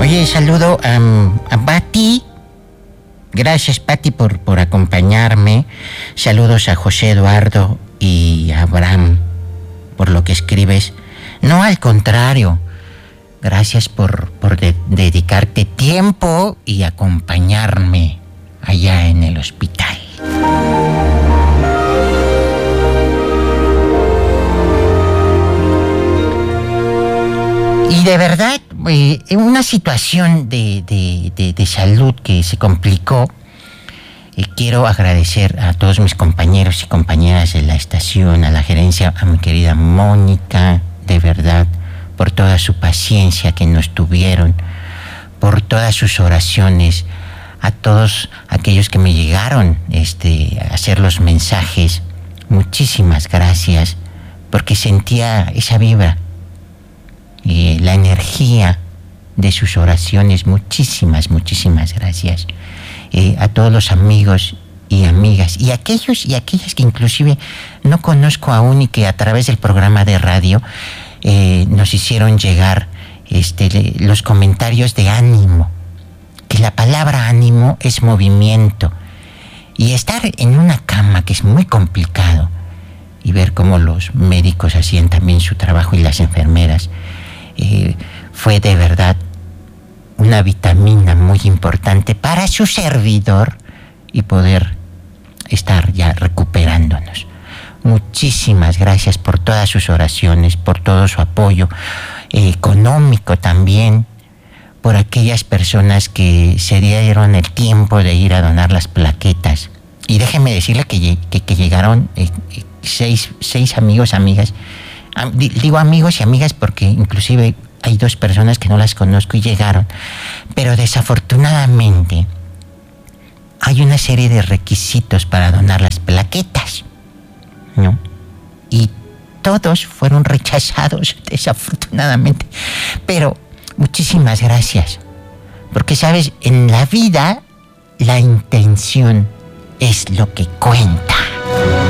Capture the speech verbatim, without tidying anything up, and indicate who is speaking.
Speaker 1: Oye, saludo um, a Pati. Gracias, Pati, por, por acompañarme. Saludos a José Eduardo y a Abraham por lo que escribes. No, al contrario. Gracias por, por de, dedicarte tiempo y acompañarme allá en el hospital. Y de verdad, eh, en una situación de, de, de, de salud que se complicó, eh, quiero agradecer a todos mis compañeros y compañeras de la estación, a la gerencia, a mi querida Mónica, de verdad, por toda su paciencia que nos tuvieron, por todas sus oraciones, a todos aquellos que me llegaron este, a hacer los mensajes. Muchísimas gracias, porque sentía esa vibra. Eh, la energía de sus oraciones. Muchísimas, muchísimas gracias. Eh, a todos los amigos y amigas, y aquellos y aquellas que inclusive no conozco aún y que a través del programa de radio eh, nos hicieron llegar este, le, los comentarios de ánimo. Que la palabra ánimo es movimiento. Y estar en una cama, que es muy complicado, y ver cómo los médicos hacían también su trabajo y las enfermeras, Eh, fue de verdad una vitamina muy importante para su servidor y poder estar ya recuperándonos. Muchísimas gracias por todas sus oraciones, por todo su apoyo eh, económico también, por aquellas personas que se dieron el tiempo de ir a donar las plaquetas. Y déjenme decirle que, que, que llegaron eh, seis, seis amigos, amigas. Digo amigos y amigas porque inclusive hay dos personas que no las conozco y llegaron. Pero desafortunadamente hay una serie de requisitos para donar las plaquetas, ¿no? Y todos fueron rechazados, desafortunadamente. Pero muchísimas gracias. Porque, ¿sabes? En la vida la intención es lo que cuenta.